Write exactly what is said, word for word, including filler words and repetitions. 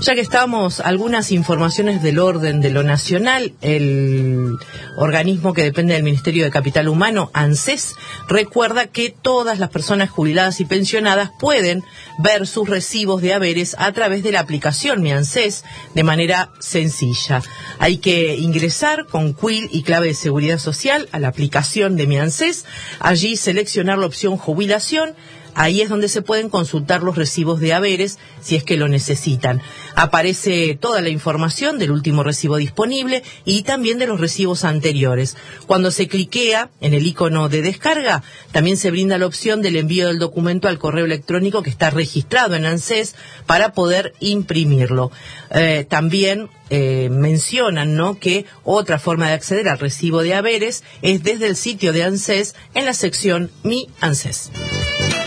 Ya que estamos, algunas informaciones del orden de lo nacional. El organismo que depende del Ministerio de Capital Humano, ANSES, recuerda que todas las personas jubiladas y pensionadas pueden ver sus recibos de haberes a través de la aplicación Mi ANSES de manera sencilla. Hay que ingresar con Q U I L y clave de seguridad social a la aplicación de Mi ANSES, allí seleccionar la opción jubilación. Ahí es donde se pueden consultar los recibos de haberes si es que lo necesitan. Aparece toda la información del último recibo disponible y también de los recibos anteriores. Cuando se cliquea en el icono de descarga, también se brinda la opción del envío del documento al correo electrónico que está registrado en ANSES para poder imprimirlo. Eh, también eh, mencionan, ¿no?, que otra forma de acceder al recibo de haberes es desde el sitio de ANSES en la sección Mi ANSES.